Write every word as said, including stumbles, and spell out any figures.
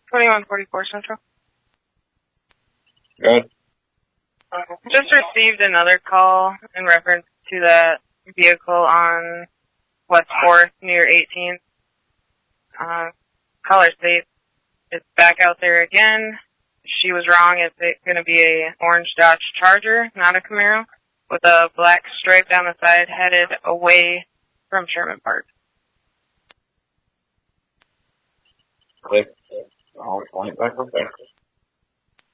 twenty-one forty-four Central. Good. Uh, just received another call in reference to that vehicle on West fourth near eighteenth. Uh, caller states it's back out there again. She was wrong. It's going to be a orange Dodge Charger, not a Camaro, with a black stripe down the side headed away from Sherman Park. Click. I'll point back up there.